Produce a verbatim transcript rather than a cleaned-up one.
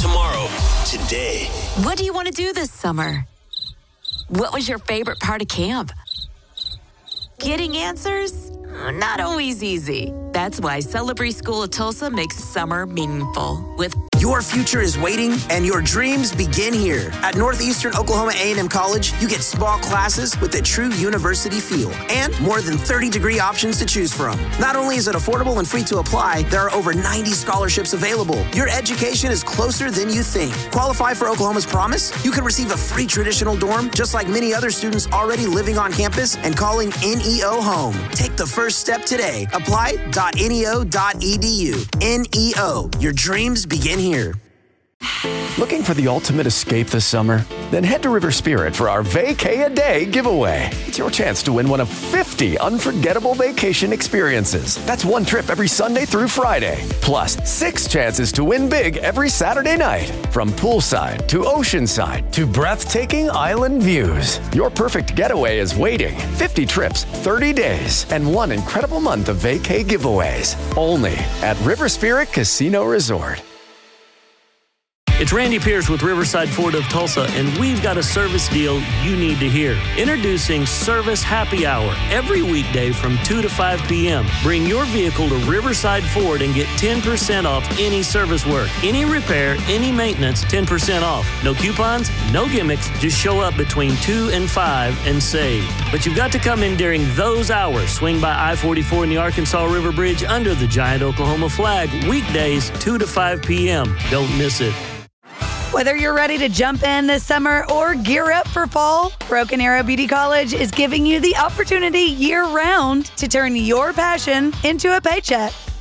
tomorrow, today. What do you want to do this summer? What was your favorite part of camp? Getting answers? Not always easy. That's why Celebrate School of Tulsa makes summer meaningful. With your future is waiting, and your dreams begin here. At Northeastern Oklahoma A and M College, you get small classes with a true university feel and more than thirty degree options to choose from. Not only is it affordable and free to apply, there are over ninety scholarships available. Your education is closer than you think. Qualify for Oklahoma's Promise? You can receive a free traditional dorm, just like many other students already living on campus and calling N E O home. Take the first step today. Apply dot N E O dot E D U. N E O. Your dreams begin here. Looking for the ultimate escape this summer? Then head to River Spirit for our Vacay-A-Day giveaway. It's your chance to win one of fifty unforgettable vacation experiences. That's one trip every Sunday through Friday. Plus, six chances to win big every Saturday night. From poolside to oceanside to breathtaking island views. Your perfect getaway is waiting. fifty trips, thirty days, and one incredible month of vacay giveaways. Only at River Spirit Casino Resort. It's Randy Pierce with Riverside Ford of Tulsa, and we've got a service deal you need to hear. Introducing Service Happy Hour every weekday from two to five p.m. Bring your vehicle to Riverside Ford and get ten percent off any service work, any repair, any maintenance, ten percent off. No coupons, no gimmicks, just show up between two and five and save. But you've got to come in during those hours. Swing by I forty-four in the Arkansas River Bridge under the giant Oklahoma flag, weekdays two to five p.m. Don't miss it. Whether you're ready to jump in this summer or gear up for fall, Broken Arrow Beauty College is giving you the opportunity year-round to turn your passion into a paycheck.